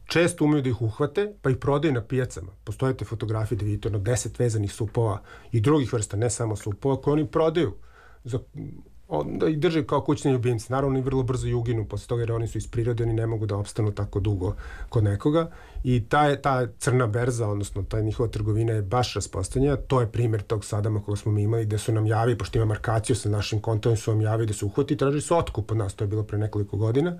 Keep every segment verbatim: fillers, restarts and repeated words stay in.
često umeju da ih uhvate, pa ih prodaju na pijacama. Postoje te fotografije da vidite ono deset vezanih supova i drugih vrsta, ne samo supova, koje oni prodaju za, da ih drže kao kućni ljubimci. Naravno, oni vrlo brzo uginu posle toga, jer oni su iz prirode, oni ne mogu da opstanu tako dugo kod nekoga. I ta, ta crna berza, odnosno ta njihova trgovina je baš raspostavljena. To je primjer tog Sadama koga smo mi imali, gde su nam javili, pošto ima markaciju sa našim kontom, su nam javili da se uhvati i tražili su otkup od nas. To je bilo pre nekoliko godina.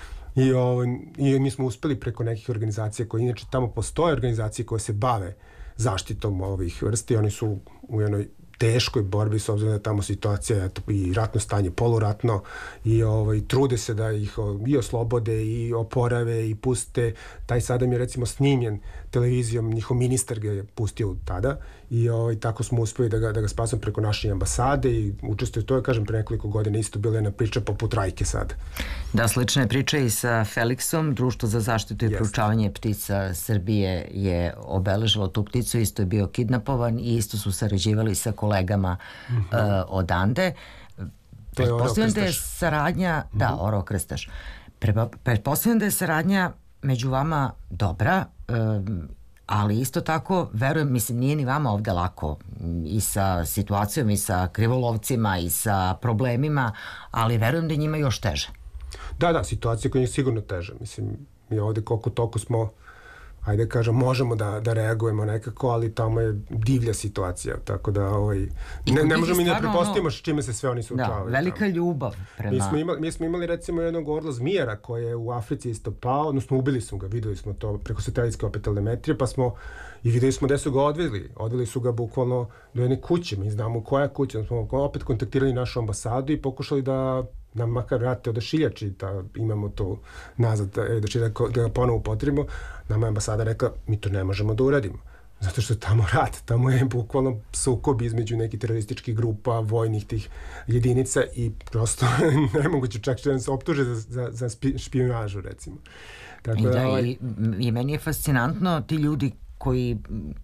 I, o, i mi smo uspeli preko nekih organizacija koje, inače tamo postoje organizacije koje se bave zaštitom ovih vrsti, oni su u jednoj teškoj borbi s obzirom da je tamo situacija i ratno stanje, poluratno i ovaj, trude se da ih i oslobode i oporave i puste. Taj Sadam je recimo snimljen televizijom, njihov ministar ga je pustio tada i ovaj, tako smo uspeli da ga, da ga spasimo preko naše ambasade i učestvuje, to je kažem pre nekoliko godina isto bila jedna priča poput Rajke sad. Da, slična je priča i sa Felixom, Društvo za zaštitu i proučavanje ptica Srbije je obeležilo tu pticu, isto je bio kidnapovan i isto su sarađivali sa kolegama mm-hmm. uh, odande. Pretpostavljam da je saradnja, mm-hmm. da, Oro Krstaš. Pretpostavljam da je saradnja među vama dobra, um, ali isto tako, verujem, mislim, nije ni vama ovde lako i sa situacijom i sa krivolovcima i sa problemima, ali verujem da je njima još teže. Da, da, situacija koja je sigurno teža. Mislim, mi ovde koliko toliko smo, ajde kažem, možemo da, da reagujemo nekako, ali tamo je divlja situacija, tako da ovaj, ne, ne možemo mi da prepostavimo ono, s čime se sve oni suočavaju. Da, velika tamo. Ljubav prema... Mi smo, imali, mi smo imali recimo jednog orla zmijera koji je u Africi isto pao, odnosno ubili smo ga, videli smo to preko satelitske opet telemetrije, pa smo i videli smo gde su ga odveli. Odveli su ga bukvalno do jedne kuće, mi znamo koja kuća, smo opet kontaktirali našu ambasadu i pokušali da nam makar vrate odašiljači, da imamo to nazad, da, da ga ponovo upotrebimo. Nama je ambasada rekla, mi to ne možemo da uradimo. Zato što tamo rat, tamo je bukvalno sukob između nekih terorističkih grupa, vojnih tih jedinica i prosto nemoguće čak što nam se optuže za, za, za špijunažu, recimo. Tako I, da, ovaj... i, i meni je fascinantno ti ljudi koji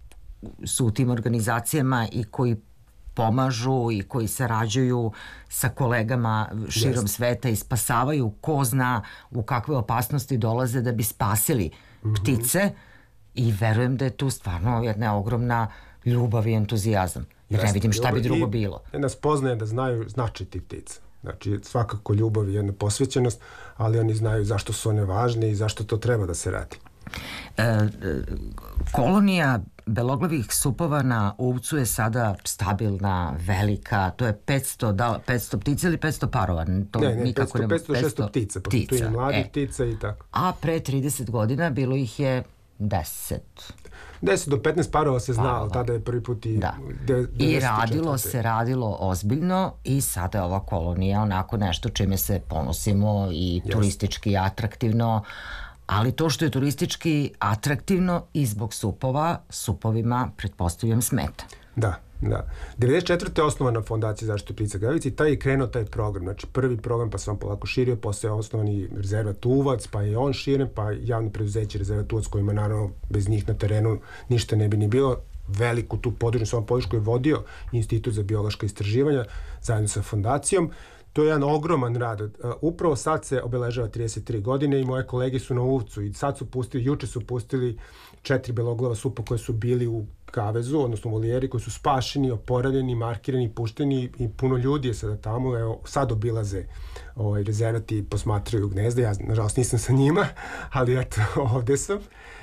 su u tim organizacijama i koji pomažu i koji sarađuju sa kolegama širom yes. sveta i spasavaju ko zna u kakve opasnosti dolaze da bi spasili mm-hmm. ptice i verujem da je tu stvarno jedna ogromna ljubav i entuzijazam. Jer yes. ne vidim šta bi drugo I bilo. Nas poznaje da znaju značaj tih ptica. Znači svakako ljubav i jedna posvećenost, ali oni znaju zašto su one važne i zašto to treba da se radi. E, kolonija beloglavih supova na Uvcu je sada stabilna, velika, to je petsto, da, petsto ptica ili petsto parova? To ne, ne, nikako petsto, petsto, šesto ptica, pošto tu je mladih e. ptica i tako. A pre trideset godina bilo ih je deset. deset do petnaest parova se zna, ali tada je prvi put i... Da. De, I radilo se, radilo ozbiljno i sada je ova kolonija onako nešto čime se ponosimo i yes. turistički atraktivno, ali to što je turistički atraktivno i zbog supova, supovima, pretpostavljam, smeta. Da, da. devedeset četvrte je osnovana Fondacija zaštite ptica gravice i taj je krenuo taj program. Znači prvi program pa se on polako širio, posle je osnovani rezervat Uvac, pa je on širen, pa javno preduzeće rezervat Uvac kojima naravno bez njih na terenu ništa ne bi ni bilo. Veliku tu područnu svom podršku je vodio Institut za biološka istraživanja zajedno sa fondacijom. To je jedan ogroman rad. Upravo sad se obeležava trideset tri godine i moje kolege su na Uvcu i sad su pustili, juče su pustili četiri beloglava supa koje su bili u kavezu, odnosno u volijeri, koji su spašeni, oporavljeni, markirani, pušteni i puno ljudi je sada tamo. Evo, sad obilaze ovaj, rezervati i posmatraju gnezda. Ja, nažalost, nisam sa njima, ali eto, ovde sam.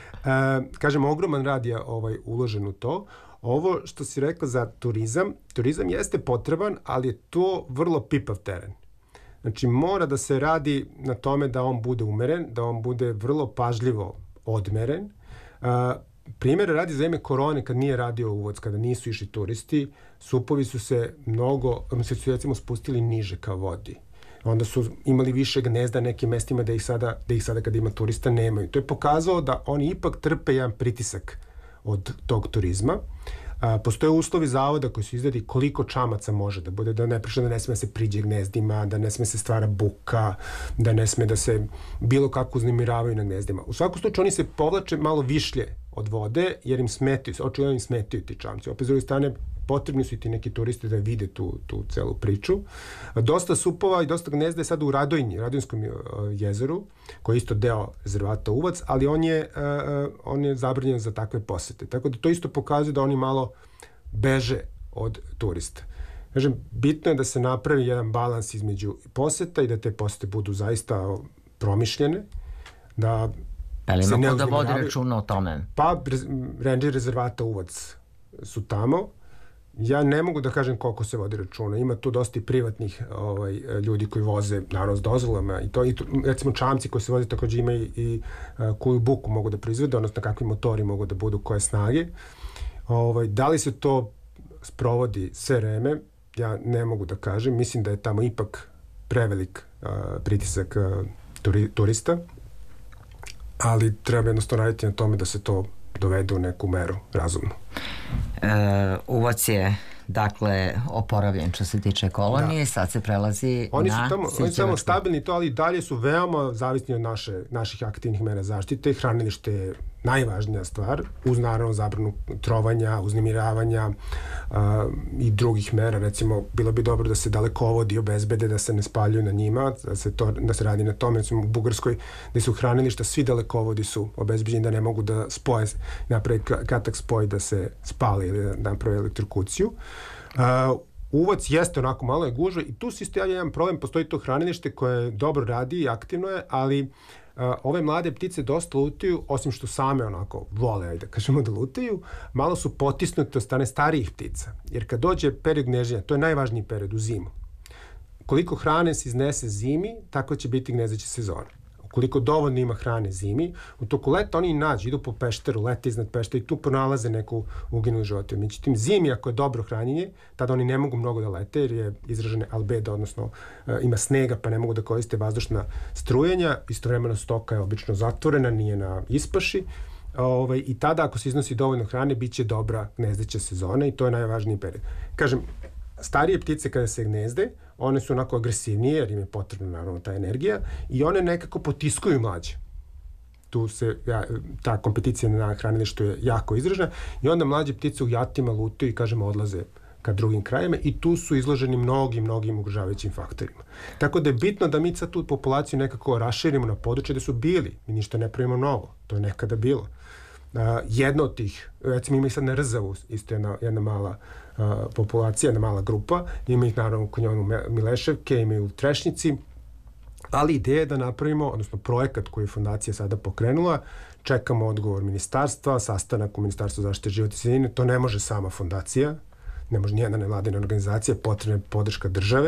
E, kažem, ogroman rad je ovaj, uložen u to. Ovo što si rekla za turizam, turizam jeste potreban, ali je to vrlo pipav teren. Znači, mora da se radi na tome da on bude umeren, da on bude vrlo pažljivo odmeren. Uh, primjer radi za ime korone, kad nije radio uvoz, kada nisu išli turisti, supovi su se mnogo, se su recimo spustili niže ka vodi. Onda su imali više gnezda na nekim mestima da ih sada, da ih sada kada ima turista nemaju. To je pokazalo da oni ipak trpe jedan pritisak od tog turizma. A, postoje uslovi zavoda koji su izdati koliko čamaca može da bude, da ne prišlo da ne sme da se priđe gnezdima, da ne sme se stvara buka, da ne sme da se bilo kako uznemiravaju na gnezdima. U svakom slučaju oni se povlače malo višlje od vode jer im smetaju, očigledno im smetaju ti čamci. Opet s druge strane potrebni su i ti neki turisti da vide tu, tu celu priču. Dosta supova i dosta gnezda je sada u Radojnji, Radojnskom jezeru, koji je isto deo rezervata Uvac, ali on je, uh, on je zabranjen za takve posete. Tako da to isto pokazuje da oni malo beže od turista. Kažem, bitno je da se napravi jedan balans između poseta i da te posete budu zaista promišljene, da pa li ima ko da vodi računa o tome? Pa, ranger rezervata Uvac su tamo. Ja ne mogu da kažem koliko se vodi računa. Ima tu dosta i privatnih ovaj, ljudi koji voze, naravno, s dozvolama. I to, i to, recimo, čamci koji se voze takođe ima i, i uh, koju buku mogu da proizvede, odnosno kakvi motori mogu da budu, koje snage. Ovaj, da li se to sprovodi sve vreme, ja ne mogu da kažem. Mislim da je tamo ipak prevelik uh, pritisak uh, turi, turista, ali treba jednostavno raditi na tome da se to dovede u neku meru razumno. E, Uvac je dakle oporavljen što se tiče kolonije, da. Sad se prelazi oni na su tamo, oni su tamo stabilni to, ali dalje su veoma zavisni od naše, naših aktivnih mera zaštite. Hranilište je najvažnija stvar, uz naravno zabranu trovanja, uznemiravanja uh, i drugih mera. Recimo, bilo bi dobro da se dalekovodi obezbede, da se ne spaljuju na njima, da se, to, da se radi na tome. Recimo, u Bugarskoj, gde su hranilišta, svi dalekovodi su obezbeđeni da ne mogu da spoje, napravi kratak spoj da se spali ili da napravi elektrokuciju. Uh, Uvac jeste onako malo je gužva i tu se isto javlja jedan problem, postoji to hranilište koje dobro radi i aktivno je, ali uh, ove mlade ptice dosta lutaju, osim što same onako vole, ajde da kažemo da lutaju, malo su potisnute od strane starijih ptica, jer kad dođe period gnežđenja, to je najvažniji period u zimu. Koliko hrane se iznese zimi, tako će biti gnezdeća sezona. Koliko dovoljno ima hrane zimi, u toku leta oni nađu, idu po pešteru, lete iznad peštera i tu pronalaze neku uginulu životinju. Međutim, zimi ako je dobro hranjenje, tada oni ne mogu mnogo da lete jer je izražene albedo, odnosno e, ima snega pa ne mogu da koriste vazdušna strujenja, istovremeno stoka je obično zatvorena, nije na ispaši, ovaj, i tada ako se iznosi dovoljno hrane, bit će dobra gnezdeća sezona i to je najvažniji period. Kažem, starije ptice kada se gnezde, one su onako agresivnije, jer im je potrebna naravno ta energija, i one nekako potiskuju mlađe. Tu se, ja, ta kompeticija na hranilištu je jako izražena i onda mlađe ptice u jatima lutaju i, kažemo, odlaze ka drugim krajima i tu su izloženi mnogim, mnogim ugrožavajućim faktorima. Tako da je bitno da mi sad tu populaciju nekako raširimo na područje gde su bili. Mi ništa ne pravimo novo. To je nekada bilo. Uh, jedna od tih, recimo ima i sad na Rzavu, isto jedna, jedna mala uh, populacija, jedna mala grupa, ima ih naravno u kanjonu Mileševke, ima i u Trešnjici, ali ideja je da napravimo, odnosno projekat koji je fondacija sada pokrenula, čekamo odgovor ministarstva, sastanak u Ministarstvu zaštite životne sredine, to ne može sama fondacija, ne može nijedna nevladina organizacija, potrebna je podrška države,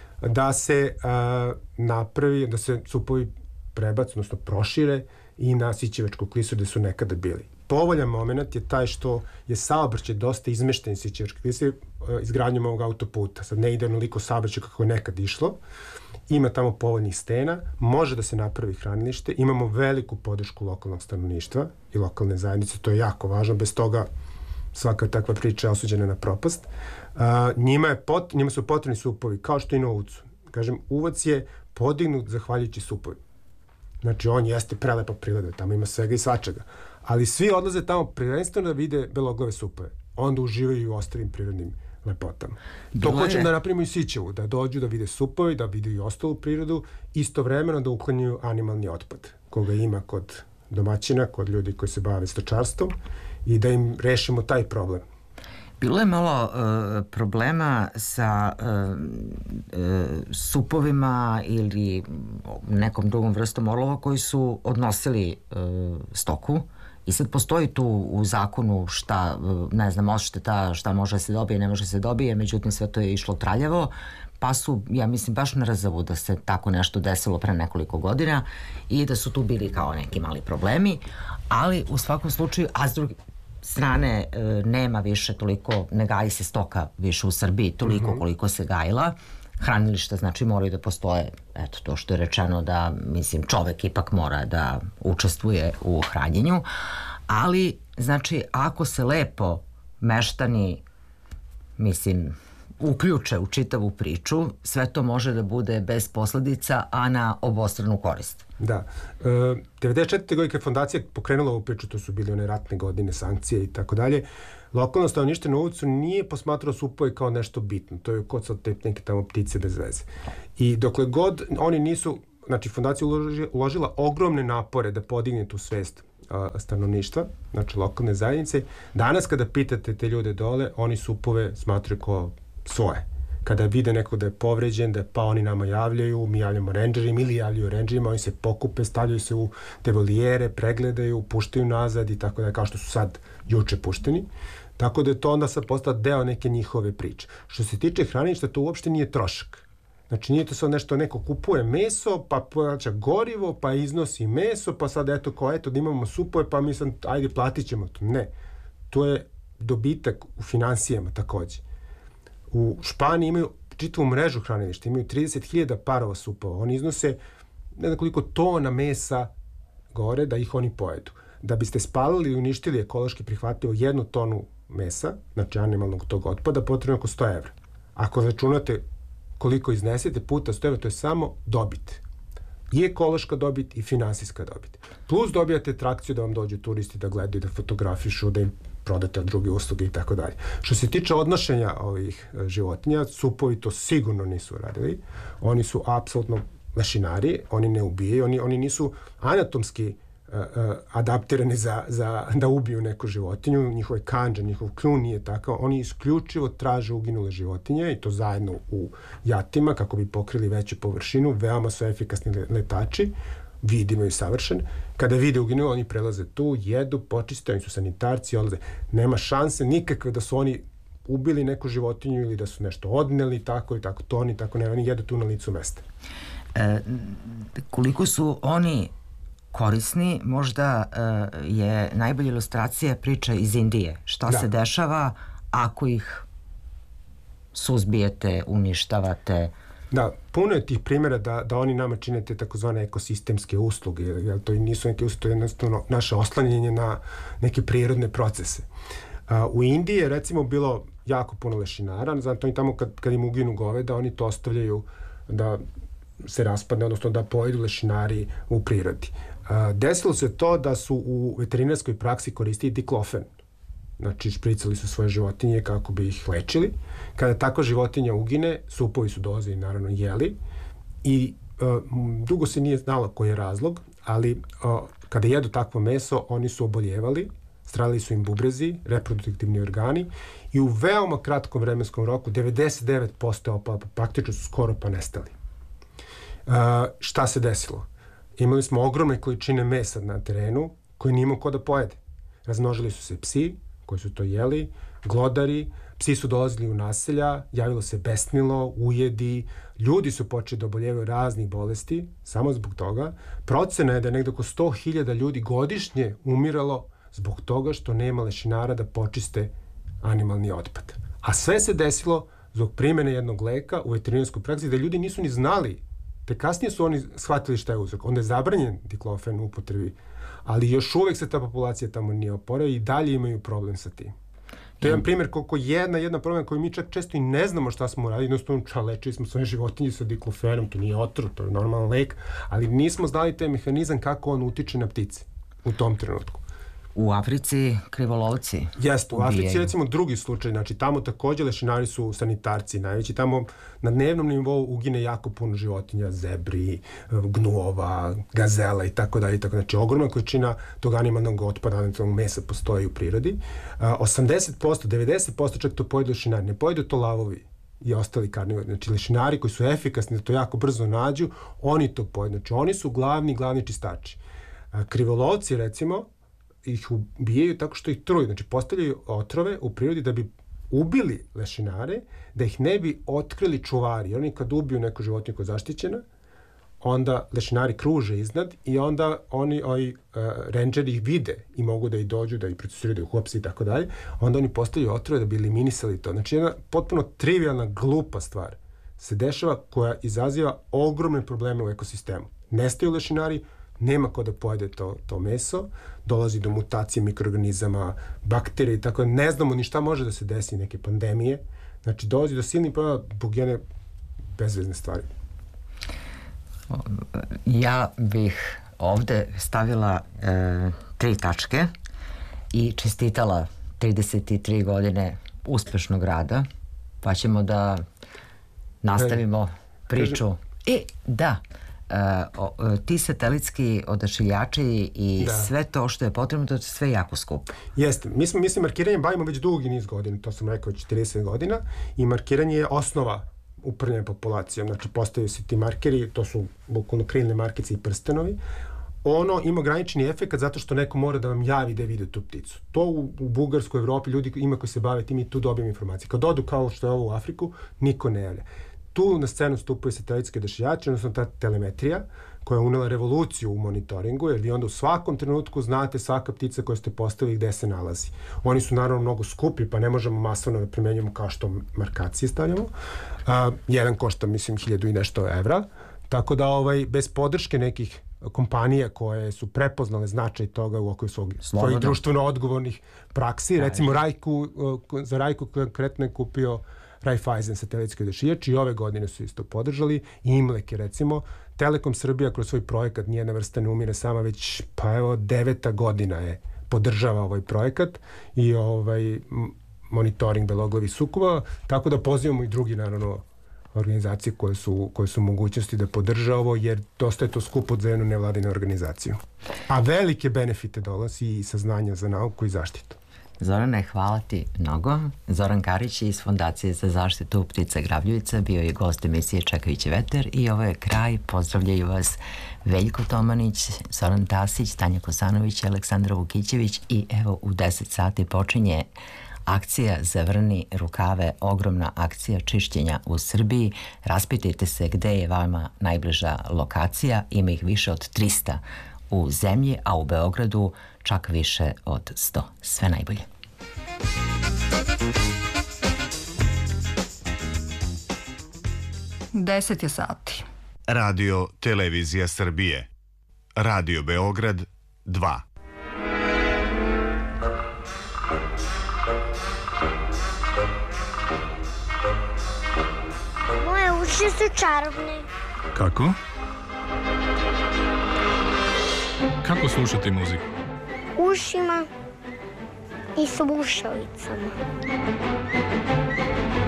da se uh, napravi, da se supovi prebac, odnosno prošire i na Sićevačku klisuru gde su nekada bili. Povoljan moment je taj što je saobraćaj dosta izmešten iz Sićevačke klisure izgradnjom ovog autoputa. Sad ne ide onoliko saobraćaj kako je nekad išlo. Ima tamo povoljnih stena, može da se napravi hranilište, imamo veliku podršku lokalnog stanovništva i lokalne zajednice, to je jako važno, bez toga svaka takva priča je osuđena na propast. Uh, njima, je pot, njima su potrebni supovi, kao što i na Uvcu. Kažem, Uvac je podignut zahvaljujući supovi. Znači, on jeste prelepa priroda, tamo ima svega i svačega. Ali svi odlaze tamo prvenstveno da vide beloglave supove. Onda uživaju i u ostalim prirodnim lepotama. To hoćem da napravimo i Sićevu, da dođu da vide supove, da vide i ostalu prirodu, istovremeno da uklanjaju animalni otpad, koga ima kod domaćina, kod ljudi koji se bave stočarstvom, i da im rešimo taj problem. Bilo je malo uh, problema sa uh, uh, supovima ili nekom drugom vrstom orlova koji su odnosili uh, stoku i sad postoji tu u zakonu šta, uh, ne znam, odšteta, šta može se dobije, ne može se dobije, međutim sve to je išlo traljavo, pa su, ja mislim, baš na Rzavu da se tako nešto desilo pre nekoliko godina i da su tu bili kao neki mali problemi, ali u svakom slučaju, a s drugi strane e, nema više toliko, ne gaji se stoka više u Srbiji toliko mm-hmm. koliko se gajila. Hranilišta znači moraju da postoje, eto to što je rečeno da, mislim, čovek ipak mora da učestvuje u hranjenju, ali znači ako se lepo meštani, mislim, uključe u čitavu priču, sve to može da bude bez posledica, a na obostranu korist. Da. E, devedeset četvrte godine kad fondacija pokrenula ovu priču, to su bili one ratne godine, sankcije i tako dalje, lokalno stanovništvo na ulicu nije posmatrao supove kao nešto bitno. To je kod sad te neke tamo ptice bez veze. I dokle god oni nisu, znači fondacija uloži, uložila ogromne napore da podigne tu svest a, stanovništva, znači lokalne zajednice. Danas kada pitate te ljude dole, oni supove smatraju kao svoje. Kada vide neko da je povređen, da pa oni nama javljaju, mi javljamo rendžerima ili javljaju rendžerima, oni se pokupe, stavljaju se u te volijere, pregledaju, puštaju nazad i tako da, kao što su sad juče pušteni. Tako da je to onda sad postao deo neke njihove priče. Što se tiče hranilišta, to uopšte nije trošak. Znači nije to sad nešto, neko kupuje meso, pa plaća gorivo, pa iznosi meso, pa sad eto kao eto da imamo supove, pa mi sad ajde platit ćemo to. Ne. To je dobitak u finansijama takođe. U Španiji imaju čitavu mrežu hranilišta, imaju trideset hiljada parova supova. Oni iznose ne znam koliko tona mesa gore da ih oni pojedu. Da biste spalili i uništili ekološki prihvatljivo jednu tonu mesa, znači animalnog tog otpada, potrebno oko sto evra. Ako računate koliko iznesete puta sto evra, to je samo dobit. I ekološka dobit i finansijska dobit. Plus dobijate trakciju da vam dođu turisti da gledaju, da fotografišu, da im prodate druge usluge i tako dalje. Što se tiče odnošenja ovih životinja, supovi to sigurno nisu radili. Oni su apsolutno lešinari, oni ne ubijaju, oni, oni nisu anatomski uh, uh, adaptirani za, za da ubiju neku životinju, njihove kandže, njihov kljun nije takav, oni isključivo traže uginule životinje i to zajedno u jatima kako bi pokrili veću površinu, veoma su efikasni letači, vidimo i savršen. Kada vide uginule, oni prelaze tu, jedu, počiste, oni su sanitarci, odlaze. Nema šanse nikakve da su oni ubili neku životinju ili da su nešto odneli, tako i tako, to oni tako ne, oni jedu tu na licu mesta. E, koliko su oni korisni, možda e, je najbolja ilustracija priča iz Indije. Šta da. se dešava ako ih suzbijete, uništavate? Da, puno je tih primjera da, da oni nama čine te takozvane ekosistemske usluge, jer to i nisu neke usluge, to je jednostavno naše oslanjenje na neke prirodne procese. A, u Indiji je recimo bilo jako puno lešinara, zato oni tamo kad, kad im uginu goveda, oni to ostavljaju da se raspadne, odnosno da pojedu lešinari u prirodi. A, desilo se to da su u veterinarskoj praksi koristili diklofen. Znači, špricali su svoje životinje kako bi ih lečili. Kada takva životinja ugine, supovi su dolazili, naravno, jeli. I uh, dugo se nije znalo koji je razlog, ali uh, kada jedu takvo meso, oni su oboljevali, stradali su im bubrezi, reproduktivni organi i u veoma kratkom vremenskom roku devedeset devet posto opala, praktično su skoro pa nestali. Uh, šta se desilo? Imali smo ogromne količine mesa na terenu koje nije imao ko da pojede. Razmnožili su se psi, koji su to jeli, glodari, psi su dolazili u naselja, javilo se besnilo, ujedi, ljudi su počeli da oboljevaju raznih bolesti, samo zbog toga. Procena je da je nekdo oko sto hiljada ljudi godišnje umiralo zbog toga što nema lešinara da počiste animalni otpad. A sve se desilo zbog primjene jednog leka u veterinarskoj praksi da ljudi nisu ni znali, te kasnije su oni shvatili šta je uzrok. Onda je zabranjen diklofen u upotrebi, ali još uvek se ta populacija tamo nije oporavila i dalje imaju problem sa tim. To je jedan primjer koliko jedna, jedna problem koju mi čak često i ne znamo šta smo radili, jednostavno ča, lečili smo svoje životinje sa diklofenom, to nije otrov, to je normalan lek, ali nismo znali taj mehanizam kako on utiče na ptice u tom trenutku. U Africi krivolovci Jeste, u ubijaju. Africi recimo drugi slučaj, znači tamo takođe lešinari su sanitarci najveći, tamo na dnevnom nivou ugine jako puno životinja, zebri, gnuova, gazela i tako dalje, tako znači ogromna količina tog animalnog otpada, animalnog mesa postoji u prirodi. osamdeset posto, devedeset posto čak to pojedu lešinari, ne pojedu to lavovi i ostali karnivori, znači lešinari koji su efikasni da to jako brzo nađu, oni to pojedu, znači oni su glavni, glavni čistači. Krivolovci recimo ih ubijaju tako što ih truju, znači postavljaju otrove u prirodi da bi ubili lešinare, da ih ne bi otkrili čuvari. Oni kad ubiju neku životinju koja je zaštićena, onda lešinari kruže iznad i onda oni, ovi uh, rendžeri ih vide i mogu da ih dođu, da ih procesuiraju, da ih uhapse i tako dalje. Onda oni postavljaju otrove da bi eliminisali to. Znači jedna potpuno trivialna, glupa stvar se dešava koja izaziva ogromne probleme u ekosistemu. Nestaju lešinari, nema ko da pojede to, to meso, dolazi do mutacije mikroorganizama, bakterije i tako, ne znamo ni šta može da se desi, neke pandemije, Znači, dolazi do silnih problema zbog jedne bezvezne stvari. Ja bih ovde stavila e, tri tačke i čestitala trideset tri godine uspešnog rada, pa ćemo da nastavimo priču. E, da, e, o, ti satelitski odašiljači i da. Sve to što je potrebno, to je sve jako skupo. Jeste. Mi smo, mi se markiranjem bavimo već dugi niz godina, to sam rekao četrdeset godina, i markiranje je osnova upravljanja populacijom. Znači, postaju se ti markeri, to su bukvalno krilne markice i prstenovi. Ono ima ograničeni efekt zato što neko mora da vam javi da je vidio tu pticu. To u, u Bugarskoj, Evropi, ljudi ima koji se bave tim i tu dobijemo informacije. Kad odu kao što je ovo u Afriku, niko ne javlja. Tu na scenu stupaju satelitski odašiljači, odnosno ta telemetrija, koja je unela revoluciju u monitoringu, jer vi onda u svakom trenutku znate svaka ptica koju ste postavili gde se nalazi. Oni su naravno mnogo skupi, pa ne možemo masovno da primenjujemo kao što markacije stavljamo. A, jedan košta, mislim, hiljadu i nešto evra, tako da ovaj, bez podrške nekih kompanija koje su prepoznale značaj toga u okviru svog, svojih društveno odgovornih praksi. Aj. Recimo, Rajku, za Rajku konkretno je kupio Raiffeisen satelitski odašiljač i ove godine su isto podržali. I Imlek je, recimo, Telekom Srbija kroz svoj projekat Nijedna vrsta ne umire sama, već pa evo deveta godina je podržava ovaj projekat i ovaj monitoring beloglavih sukova, tako da pozivamo i drugi, naravno, organizacije koje su, koje su mogućnosti da podrža ovo, jer dosta je to skupo za jednu nevladinu organizaciju. A velike benefite dolazi i saznanja za nauku i zaštitu. Zorane, hvala ti mnogo. Zoran Karić iz Fondacije za zaštitu ptica Grabljivica bio je gost emisije Čekajući veter i ovo je kraj. Pozdravljaju vas Veljko Tomanić, Zoran Tasić, Tanja Kosanović, Aleksandra Vukićević i evo u deset sati počinje akcija Zavrni rukave, ogromna akcija čišćenja u Srbiji. Raspitajte se gde je vama najbliža lokacija, ima ih više od trista u zemlji, a u Beogradu čak više od sto. Sve najbolje. Deset je sati. Radio Televizija Srbije. Radio Beograd dva. Moje uši su čarobne. Kako? Kako slušati muziku? Ušima i slušalicama.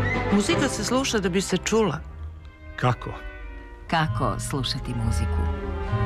Muzika se sluša da bi se čula. Kako? Kako slušati muziku?